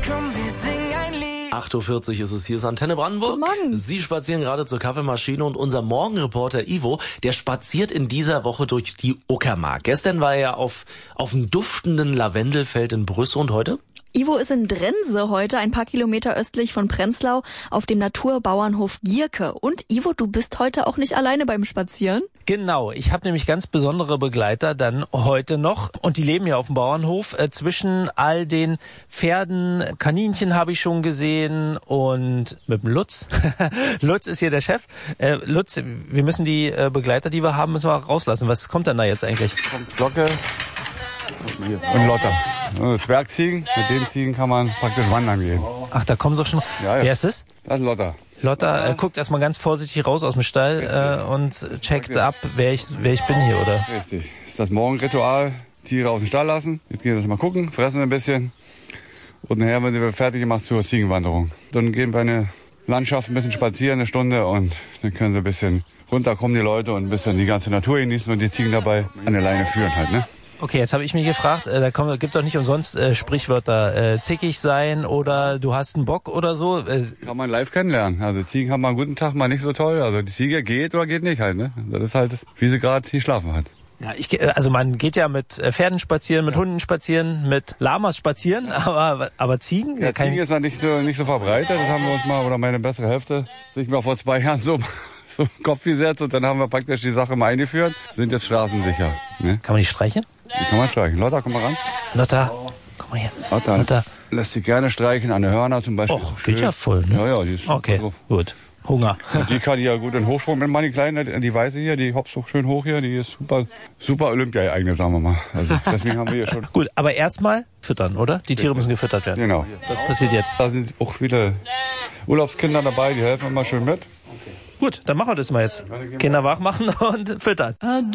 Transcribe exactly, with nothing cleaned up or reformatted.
Komm, wir singen ein Lied. acht Uhr vierzig ist es, hier ist Antenne Brandenburg. Guten Morgen. Sie spazieren gerade zur Kaffeemaschine und unser Morgenreporter Ivo, der spaziert in dieser Woche durch die Uckermark. Gestern war er auf, auf dem duftenden Lavendelfeld in Brüssel und heute? Ivo ist in Drense heute, ein paar Kilometer östlich von Prenzlau, auf dem Naturbauernhof Gierke. Und Ivo, du bist heute auch nicht alleine beim Spazieren? Genau, ich habe nämlich ganz besondere Begleiter dann heute noch und die leben hier auf dem Bauernhof. Äh, zwischen all den Pferden, Kaninchen habe ich schon gesehen und mit dem Lutz. Lutz ist hier der Chef. Äh, Lutz, wir müssen die äh, Begleiter, die wir haben, müssen wir rauslassen. Was kommt denn da jetzt eigentlich? Kommt Glocke und Lotter. Also Zwergziegen, mit den Ziegen kann man praktisch wandern gehen. Ach, da kommen sie schon. Ja, ja. Wer ist es? Das ist Lotter. Lotta äh, guckt erstmal ganz vorsichtig raus aus dem Stall äh, und checkt ab, wer ich, wer ich bin hier, oder? Richtig. Das ist das Morgenritual. Tiere aus dem Stall lassen. Jetzt gehen sie mal gucken, fressen ein bisschen. Und nachher werden sie fertig gemacht zur Ziegenwanderung. Dann gehen wir eine Landschaft ein bisschen spazieren, eine Stunde. Und dann können sie ein bisschen runterkommen, die Leute, und ein bisschen die ganze Natur genießen und die Ziegen dabei an der Leine führen halt, ne? Okay, jetzt habe ich mich gefragt, äh, da kommt, gibt doch nicht umsonst äh, Sprichwörter, äh, zickig sein oder du hast einen Bock oder so. Äh, Kann man live kennenlernen. Also Ziegen haben mal einen guten Tag, mal nicht so toll. Also die Ziege geht oder geht nicht halt, ne? Das ist halt, wie sie gerade hier schlafen hat. ja, ich, äh, also man geht ja mit äh, Pferden spazieren, mit ja. Hunden spazieren, mit Lamas spazieren, aber aber Ziegen? Ja, kann Ziegen ist ja nicht so, nicht so verbreitet. Das haben wir uns mal, oder meine bessere Hälfte, sich mal vor zwei Jahren so so im Kopf gesetzt und dann haben wir praktisch die Sache mal eingeführt. Sind jetzt straßensicher. Ne? Kann man die streichen? Die kann man streichen. Lotta, komm mal ran. Lotta, komm mal her. Lotta, Lotta. lässt sich gerne streichen, an den Hörner zum Beispiel. Och, geht ja voll, ne? Ja, ja, die ist okay, drauf. gut. Hunger. Und die kann ja gut in Hochsprung mit meine Kleine, die Weiße hier, die hopst so schön hoch hier, die ist super, super Olympia-eigene, sagen wir mal. Also deswegen haben wir hier schon. Gut, aber erstmal füttern, oder? Die Tiere müssen gefüttert werden. Genau. Was passiert jetzt? Da sind auch viele Urlaubskinder dabei, die helfen immer schön mit. Gut, dann machen wir das mal jetzt. Kinder wach machen und füttern.